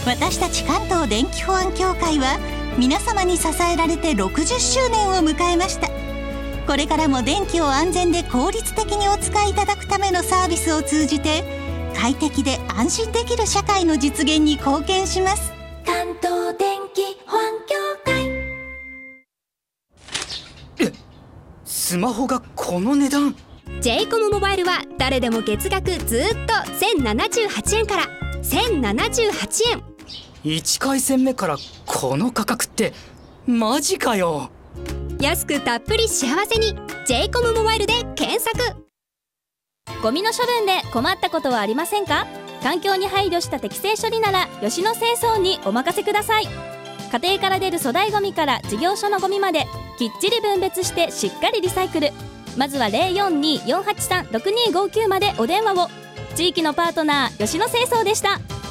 私たち関東電気保安協会は皆様に支えられて60周年を迎えました。これからも電気を安全で効率的にお使いいただくためのサービスを通じて、快適で安心できる社会の実現に貢献します。 関東電気保安協会。 スマホがこの値段。 j コムモバイルは誰でも月額ずっと1078円から1078円。 1回戦目からこの価格ってマジかよ。 安くたっぷり幸せに j コムモバイルで検索。 ゴミの処分で困ったことはありませんか？環境に配慮した適正処理なら吉野清掃にお任せください。家庭から出る粗大ゴミから事業所のゴミまできっちり分別してしっかりリサイクル。まずは 042-483-6259 までお電話を。地域のパートナー吉野清掃でした。